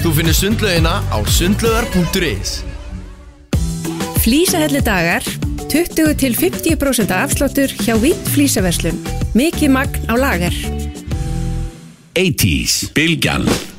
Þú finnir sundlaugina á sundlaugar.is. Flísahellu dagar, 20-50% afsláttur hjá Vídd flísaverslun. Mikið magn á lager. 80s, Bylgjan.